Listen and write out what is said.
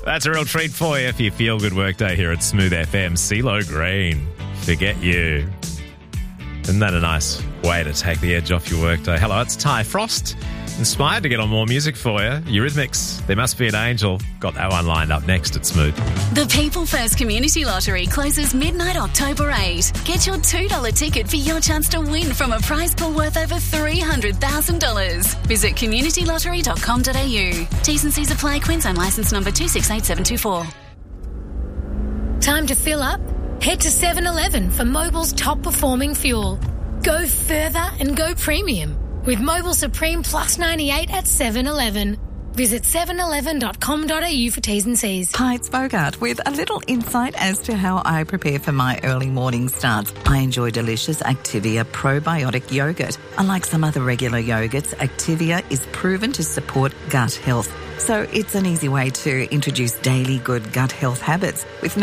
That's a real treat for you for your feel-good workday here at Smooth FM. CeeLo Green, Forget You. Isn't that a nice way to take the edge off your workday? Hello, it's Ty Frost. Inspired to get on more music for you. Eurythmics, There Must Be an Angel. Got that one lined up next at Smooth. The People First Community Lottery closes midnight October 8. Get your $2 ticket for your chance to win from a prize pool worth over $300,000. Visit communitylottery.com.au. T's and C's apply. Queensland licence number 268724. Time to fill up? Head to 7-Eleven for Mobil's top performing fuel. Go further and go premium with Mobil Supreme Plus 98 at 7-Eleven. Visit 7eleven.com.au for T's and C's. Hi, it's Bogart with a little insight as to how I prepare for my early morning starts. I enjoy delicious Activia probiotic yogurt. Unlike some other regular yogurts, Activia is proven to support gut health. So it's an easy way to introduce daily good gut health habits with